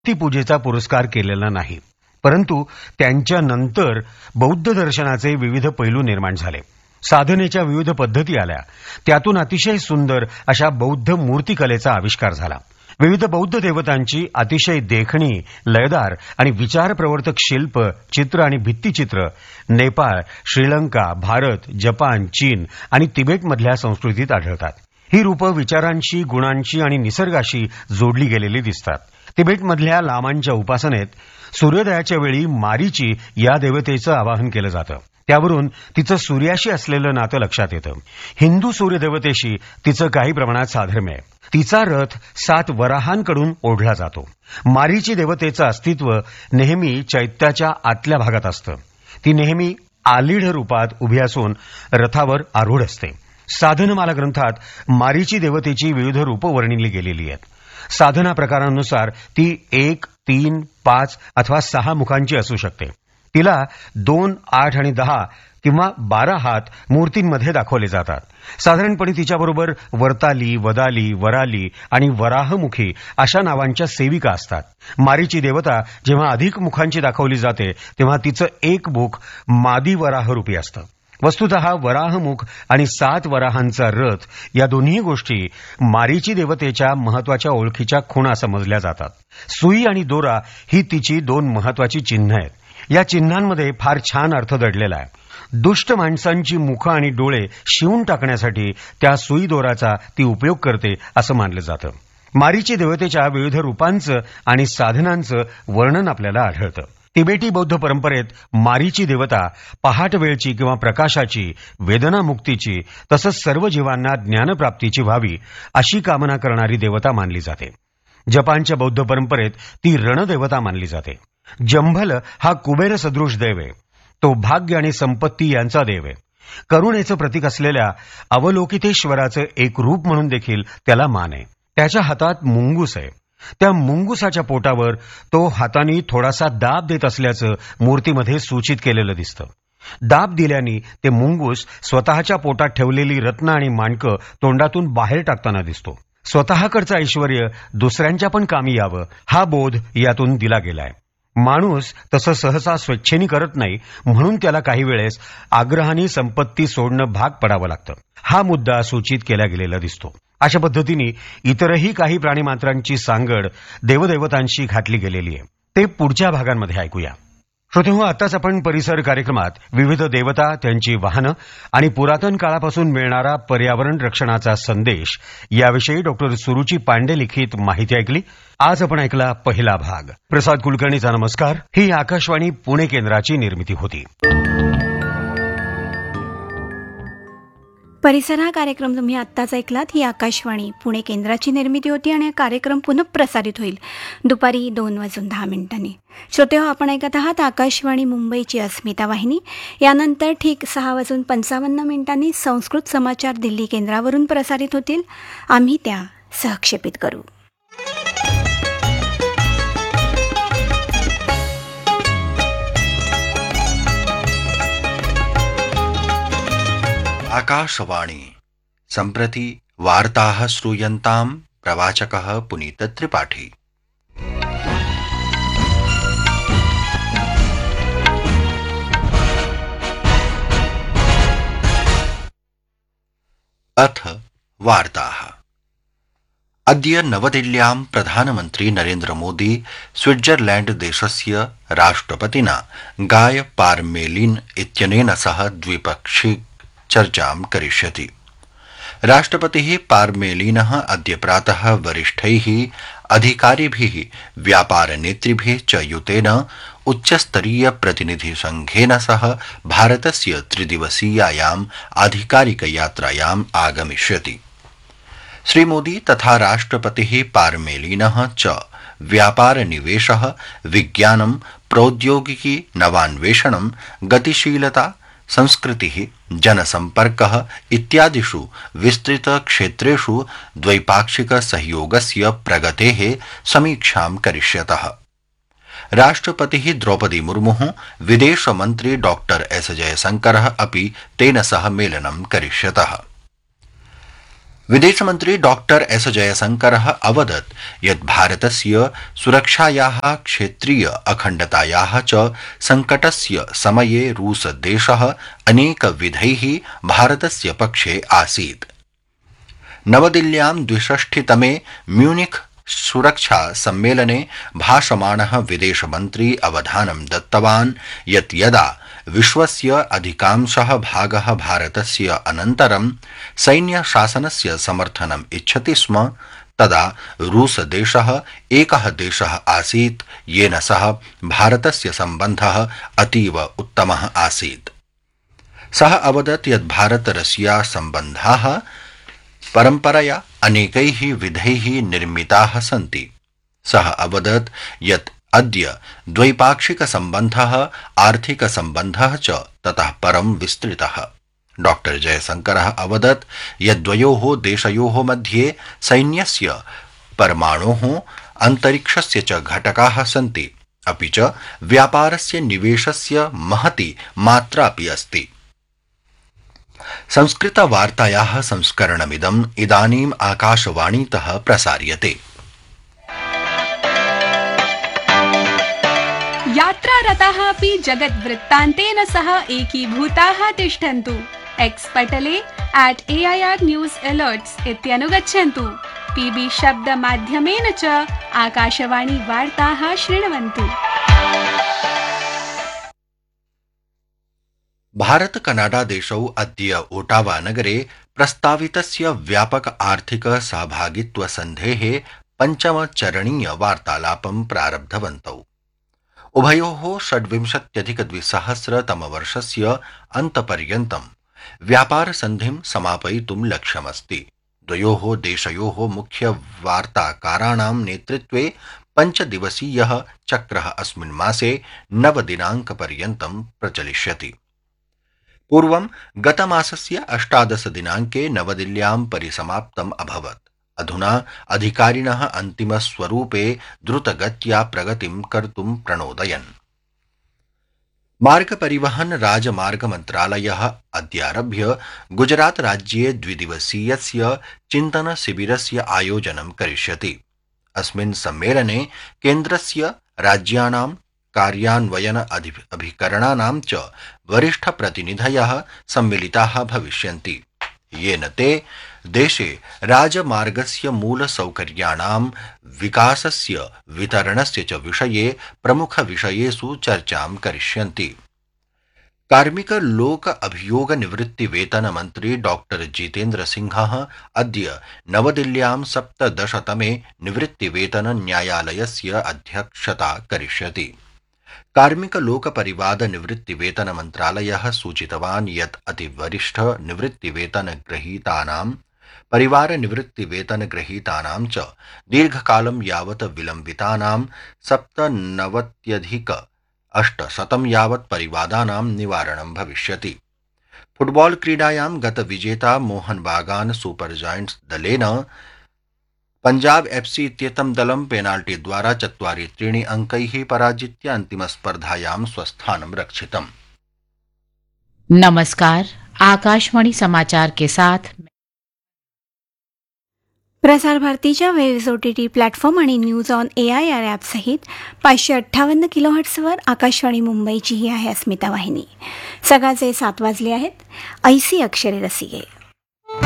मूर्तिपूजेचा पुरस्कार केलेला नाही, परंतु त्यांच्यानंतर बौद्ध दर्शनाचे विविध पैलू निर्माण झाले. साधनेच्या विविध पद्धती आल्या. त्यातून अतिशय सुंदर अशा बौद्ध मूर्तिकलेचा आविष्कार झाला. विविध बौद्ध देवतांची अतिशय देखणी, लयदार आणि विचारप्रवर्तक शिल्प, चित्र आणि भित्तिचित्र नेपाळ, श्रीलंका, भारत, जपान, चीन आणि तिबेटमधल्या संस्कृतीत आढळतात. ही रूपं विचारांशी, गुणांशी आणि निसर्गाशी जोडली गेलेली दिसतात. तिबेटमधल्या लामांच्या उपासनेत सूर्योदयाच्या वेळी मारीची या देवतेचं आवाहन केलं जातं. त्यावरून तिचं सूर्याशी असलेलं नातं लक्षात येतं. हिंदू सूर्यदेवतेशी तिचं काही प्रमाणात साधर्म्य आहे. तिचा रथ 7 वराहांकडून ओढला जातो. मारीची देवतेचं अस्तित्व नेहमी चैत्याच्या आतल्या भागात असतं. ती नेहमी आलीढ रूपात उभी असून रथावर आरूढ असते. साधनमाला ग्रंथात मारीची देवतेची विविध रूपं वर्णिली गेलेली आहेत. साधना प्रकारानुसार ती 1, 3, 5 अथवा 6 मुखांची असू शकते. तिला 2, 8 आणि 10 किंवा 12 हात मूर्तींमध्ये दाखवले जातात. साधारणपणे तिच्याबरोबर वर्ताली, वदाली, वराली आणि वराहमुखी अशा नावांच्या सेविका असतात. मारीची देवता जेव्हा अधिक मुखांची दाखवली जाते तेव्हा तिचं एक मुख मादी वराहरूपी असतं. वस्तुतः वराहमुख आणि 7 वराहांचा रथ या दोन्ही गोष्टी मारीची देवतेच्या महत्वाच्या ओळखीच्या खुणा समजल्या जातात. सुई आणि दोरा ही तिची 2 महत्वाची चिन्ह आहेत. या चिन्हांमध्ये फार छान अर्थ दडलेला आहे. दुष्ट माणसांची मुखं आणि डोळे शिवून टाकण्यासाठी त्या सुई दोराचा ती उपयोग करते असं मानलं जातं. मारीची देवतेच्या विविध रूपांचं आणि साधनांचं वर्णन आपल्याला आढळतं. तिबेटी बौद्ध परंपरेत मारीची देवता पहाट वेळची किंवा प्रकाशाची, वेदनामुक्तीची तसंच सर्व जीवांना ज्ञानप्राप्तीची व्हावी अशी कामना करणारी देवता मानली जाते. जपानच्या बौद्ध परंपरेत ती रणदेवता मानली जाते. जंभल हा कुबेर सदृश देव आहे. तो भाग्य आणि संपत्ती यांचा देव आहे. करुणेचं प्रतीक असलेल्या अवलोकितेश्वराचं एक रूप म्हणून देखील त्याला मान आहे. त्याच्या हातात मुंगूस आहे. त्या मुंगुसाच्या पोटावर तो हाताने थोडासा दाब देत असल्याचं मूर्तीमध्ये सूचित केलेलं दिसतं. दाब दिल्याने ते मुंगूस स्वतःच्या पोटात ठेवलेली रत्न आणि माणकं तोंडातून बाहेर टाकताना दिसतो. स्वतःकडचं ऐश्वर्य दुसऱ्यांच्या पण कामी यावं हा बोध यातून दिला गेलाय. माणूस तसं सहसा स्वेच्छेने करत नाही, म्हणून त्याला काही वेळेस आग्रहाने संपत्ती सोडणं भाग पडावं लागतं. हा मुद्दा सूचित केला गेलेला दिसतो. अशा पद्धतीने इतरही काही प्राणीमात्रांची सांगड देवदेवतांशी घातली गेलेली आहे. ते पुढच्या भागांमध्ये ऐकूया. श्रोतेहो, आताच आपण परिसर कार्यक्रमात विविध देवता, त्यांची वाहनं आणि पुरातन काळापासून मिळणारा पर्यावरण रक्षणाचा संदेश याविषयी डॉक्टर सुरुची पांडे लिखित माहिती ऐकली. आज आपण ऐकला पहिला भाग. प्रसाद कुलकर्णीचा नमस्कार. ही आकाशवाणी पुणे केंद्राची निर्मिती होती. परिसर हा कार्यक्रम तुम्ही आत्ताच ऐकलात. ही आकाशवाणी पुणे केंद्राची निर्मिती होती आणि हा कार्यक्रम पुनः प्रसारित होईल दुपारी 2:10. श्रोतेहो, आपण ऐकत आहात आकाशवाणी मुंबईची अस्मिता वाहिनी. यानंतर ठीक 6:55 संस्कृत समाचार दिल्ली केंद्रावरून प्रसारित होतील. आम्ही त्या सहक्षेपित करू. आकाशवाणी सम्प्रति वार्ताः श्रूयन्तां प्रवाचकः पुनीत त्रिपाठी. अथ वार्ताः. अद्य नवदिल्ल्यां प्रधानमन्त्री नरेन्द्र मोदी स्विट्जरलैंड देशस्य राष्ट्रपतिना गाय पार्मेलिन इत्यनेन सह द्विपक्षिक चर्चां करिष्यति. राष्ट्रपतिः पार्मेलिनः अद्य प्रातः वरिष्ठैः अधिकारिभिः, व्यापारनेतृभिः च युतेन उच्चस्तरीय प्रतिनिधिसंघेन सह भारतस्य 3-दिवसीयायाम् आधिकारिकयात्रायाम् आगमिष्यति. श्रीमोदी तथा राष्ट्रपतिः पार्मेलिनः च व्यापारनिवेशः, विज्ञानं, प्रौद्योगिकी, नवान्वेषणं, गतिशीलता, संस्कृतिः, जनसम्पर्कः इत्यादिषु विस्तृतक्षेत्रेषु द्वैपाक्षिकसहयोगस्य प्रगतेः समीक्षां करिष्यतः. राष्ट्रपतिः द्रौपदी मुर्मुः, विदेशमन्त्री डॉक्टर एस जयशंकरः अपि तेन सह मेलनं करिष्यतः. विदेशमन्त्री डॉक्टर एस जयशंकरः अवदत् यत् भारतस्य सुरक्षायाः क्षेत्रीय अखण्डतायाः च संकटस्य समये रूसदेशः अनेकविधैः भारतस्य पक्षे आसीत्। नवदिल्ल्यां 62तमे म्यूनिख सुरक्षा सम्मेलने भाषमाणः विदेशमन्त्री अवधानं दत्तवान् यत् यदा विश्वस्य अधिकांशः भागः भारतस्य अनन्तरं सैन्यशासनस्य समर्थनम् इच्छति स्म तदा रूसदेशः एकः देशः आसीत् येन सह भारतस्य सम्बन्धः अतीव उत्तमः आसीत्। सः अवदत् यत् भारत रशिया सम्बन्धाः परम्परया अनेकैः विधैः निर्मिताः सन्ति। सः अवदत् यत् अद्य द्वैपाक्षिक सम्बन्धः आर्थिक सम्बन्धः च ततः परं विस्तृतः। डॉक्टर जयशंकरः अवदत् यत् द्वयोः देशयोः मध्ये सैन्यस्य परमाणोः अन्तरिक्षस्य च घटकाः सन्ति अपि च व्यापारस्य निवेशस्य महती मात्रापि अस्ति। संस्कृतवार्तायाः संस्करणमिदम् इदानीम् आकाशवाणीतः प्रसार्यते। यात्रारताः अपि जगद्वृत्तान्तेन सह एकीभूताः तिष्ठन्तु। एक्स् पटले @AIR News Alerts इत्यनुगच्छन्तु। PB शब्दमाध्यमेन च आकाशवाणी वार्ताः शृण्वन्तु। भारत कनाडा देशौ अद्य ओटावा नगरे प्रस्तावितस्य व्यापक आर्थिक सहभागित्व सन्धेः पञ्चमचरणीय वार्तालापं प्रारब्धवन्तौ। उभयोः 26,200 अन्तपर्यन्तं व्यापारसन्धिं समापयितुं लक्ष्यमस्ति। द्वयोः देशयोः मुख्य वार्ताकाराणां नेतृत्वे 5 दिवसीयः चक्रः अस्मिन् मासे 9 दिनाङ्कपर्यन्तं प्रचलिष्यति। पूर्वं गतमासस्य 18 दिनाङ्के नवदिल्ल्यां परिसमाप्तम् अभवत्। अधुना अधिकारिणः अन्तिमस्वरूपे द्रुतगत्या प्रगतिं कर्तुं प्रणोदयन्। मार्गपरिवहन राजमार्ग मन्त्रालयः अद्यारभ्य गुजरात राज्ये 2 दिवसीयस्य चिन्तन शिबिरस्य आयोजनं करिष्यति। अस्मिन् सम्मेलने केन्द्रस्य राज्यानां कार्यान्वयन अभिकरणानां च वरिष्ठप्रतिनिधयः सम्मिलिताः भविष्यन्ति, येन ते देशे राजमार्गस्य मूलसौकर्याणां विकासस्य वितरणस्य च विषये प्रमुखविषयेषु चर्चां करिष्यन्ति। कार्मिक लोक अभियोग निवृत्ति वेतन मंत्री डॉक्टर जितेन्द्र सिंहः अद्य नवदिल्ल्यां 17तमे निवृत्ति वेतन न्यायालयस्य अध्यक्षता करिष्यति। कार्मिक लोक परिवाद निवृत्ति वेतन मन्त्रालयः सूचितवान् यत् अतिवरिष्ठ निवृत्ति वेतन ग्रहीतानां परिवार निवृत्ति वेतन ग्रहीतानां च दीर्घकालं यावत् विलम्बितानां 97,800 यावत् परिवादानां निवारणं भविष्यति। फुटबॉल क्रीडायां गतविजेता मोहन बागान सुपर जायंट्स दलेन पंजाब FC इत्येतं दलं पेनाल्टी द्वारा 4-3 अंकैः पराजित्य अन्तिमस्पर्धायां स्वस्थानं रक्षितम्। नमस्कार, आकाशवाणी समाचार के साथ प्रसार भारतीच्या वेव्स OTT प्लॅटफॉर्म आणि न्यूज ऑन AIR ॲप सहित 558 किलोहर्ट्झवर आकाशवाणी मुंबईची ही आहे अस्मिता वाहिनी। सकाळचे 7 वाजले आहेत। ऐसी अक्षरे रसिके।